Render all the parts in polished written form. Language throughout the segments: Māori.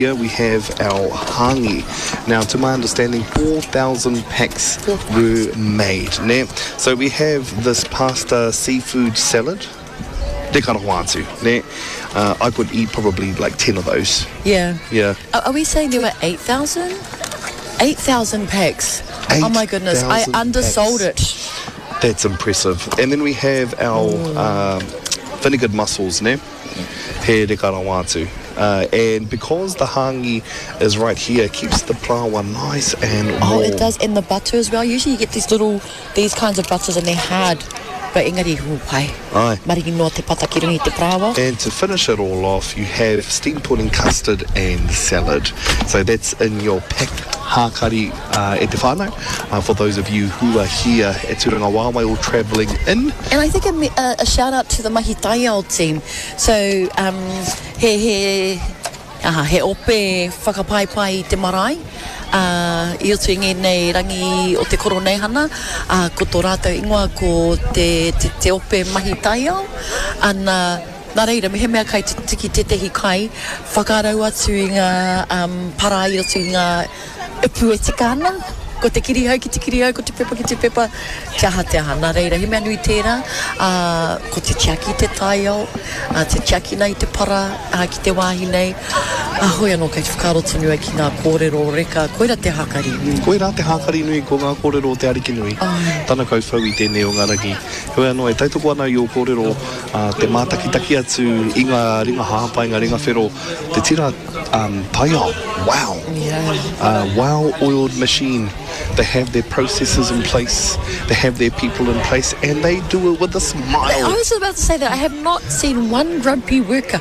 Here we have our hangi. Now, to my understanding, 4,000 packs were made. Ne? So we have this pasta seafood salad. Te karawatu. Ne? I could eat probably like 10 of those. Yeah. Yeah. Are we saying there were 8,000? 8,000 packs. Oh my goodness, I undersold it. That's impressive. And then we have our vinegared mussels, ne? He te karawatu. And because the hangi is right here, it keeps the prawa nice and warm. Oh, it does. And the butter as well. Usually you get these kinds of butters and they're hard. But engari hupai. Aye. Mariki no te patakirangi te prawa. And to finish it all off, you have steamed pudding, custard and salad. So that's in your packed hākari e te whānau, for those of you who are here at Turanga Wāwai or travelling in. And I think a shout out to the Mahi Taiao team. So he ope whakapaipai te marae. I o tuingi nei rangi o te koronehana, ko tō rātou ingoa ko te ope Mahi Taiao. Ana nā reira, me he mea kai te tiki te tehi kai, whakarau atu i ngā parai o tu i ngā ipu e tika ana. Ko te kirihau ki te kirihau, ko te pepa ki te pepa, te aha te aha. Nā reira, he mea nui tērā, ko te tiaki te taiao, te tiaki nei te para, ki te wāhi nei. Hoi anō kei te whakaro tonu ki ngā kōrero reka, koira te hakari nui. Koira te hakari nui ko ngā kōrero te ariki nui. Tāna kau whau i tēnei o ngā rangi. Hoi anō, e tautoko ana i o kōrero, te mātakitaki atu i ngā ringa hāpai, ngā ringa whero, te tira taiao. Wow. Yeah. Well-oiled machine. They have their processes in place, they have their people in place, and they do it with a smile. I was about to say that I have not seen one grumpy worker.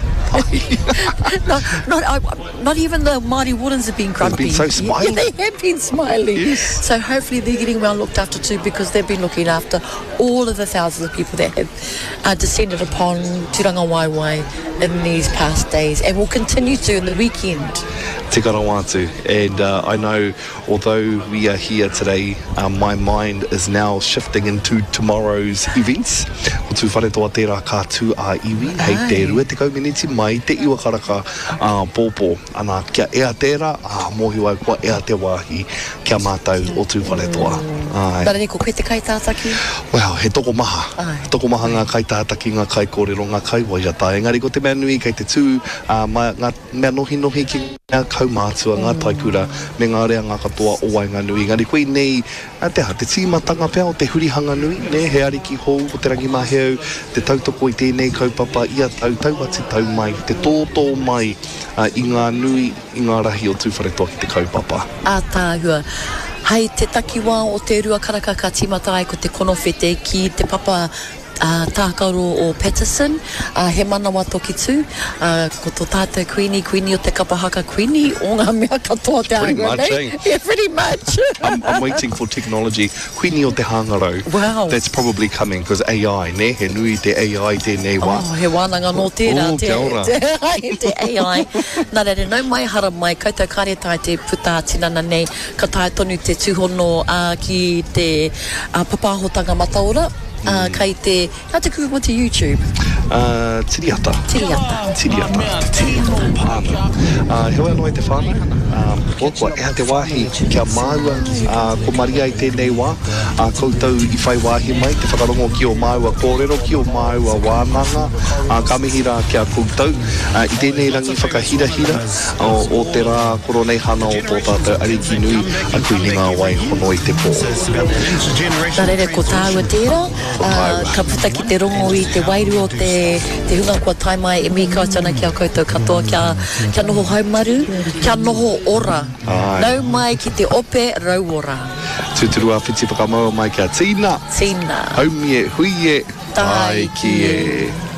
Not even the Māori Wardens have been grumpy. They've been so smiling. Yeah, they have been smiling. Yes. So hopefully they're getting well looked after too, because they've been looking after all of the thousands of people that have descended upon Turanga Waiwai in these past days, and will continue to in the weekend. Te karawatu. And I know, although we are here today, my mind is now shifting into tomorrow's events. O tū whare toa tērā kā tū a iwi, hei te rua te kauminiti mai, te iwa karaka pōpō. Ana kia ea tērā, mohi wai kua ea te wāhi, kia mātou o tū whare toa. Nare ko koe te kaitātaki? Well, he toko maha. Toko maha ngā kaitātaki, ngā kai kōrero, ngā kai waiata. Engari ko te mea nui kei te tū, ngā mea nohi ki ngā kaumātua, ngā taikura, me ngā rea ngā katoa o wainga nui. Ngari koe nei, te tīmatanga pia o te hurihanga nui, ne, he ariki hou o te rangi maheu, te tautoko i tēnei kaupapa, ia tau ati tau mai, te tōtō mai i ngā nui, i ngā rahi o tūwharetoa ki te kaupapa. Tāhua. Hei te takiwā o te rua karaka ka tīmata ai ko te konowhete ki te papa tākaro o Patterson, he manawa toki tū, ko tō tātou Queenie o te kapahaka Queenie, o ngā mea katoa te Pretty much, eh? Yeah, pretty much. I'm waiting for technology. Queenie o te hangarau. Wow. That's probably coming, because AI, ne? He nui te AI tēnei wā. Oh, he wānanga no tērā. Kia ora. Te AI. Nā rere, nau mai hara mai, koutou kāretai te puta tinana nei, ka tae tonu te tūhono ki te papahotanga mataora. Kai te, how te kuku mo te YouTube? Tiriata. Tiriata. Pāna. Hewa anō e te whānau. Kua ea te wāhi kia māua ko Maria i tēnei wā. Koutou i whai wāhi mai, te whakarongo ki o māua kōrero, ki o māua wānanga. Kamihira kia koutou. I tēnei rangi whakahira o te rā koronei hana o tō tātou ariki nui a kuini ngā wai hono i te pō. Nā rere, ko tāua tērā. Ka puta ki te rongo i te wairu o te hunga kua taimai e mi kautana ki a koutou katoa kia noho haumaru, kia noho ora. Nau mai ki te ope rauora. Tūturu a whiti whakamaua mai kia tīna. Tīna. Haumie, huie, tai ki e.